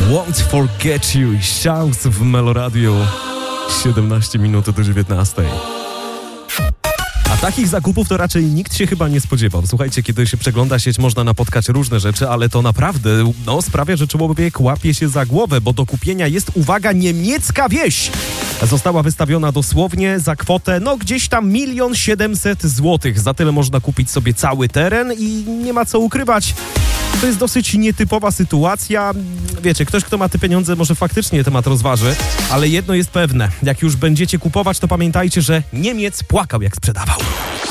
Won't Forget You i Shout w Meloradio. 17 minut do 19. A takich zakupów to raczej nikt się chyba nie spodziewał. Słuchajcie, kiedy się przegląda sieć, można napotkać różne rzeczy, ale to naprawdę sprawia, że człowiek łapie się za głowę, bo do kupienia jest, uwaga, niemiecka wieś. Została wystawiona dosłownie za kwotę, gdzieś tam 1 700 000 złotych. Za tyle można kupić sobie cały teren i nie ma co ukrywać. To jest dosyć nietypowa sytuacja. Wiecie, ktoś, kto ma te pieniądze, może faktycznie temat rozważy, ale jedno jest pewne. Jak już będziecie kupować, to pamiętajcie, że Niemiec płakał, jak sprzedawał.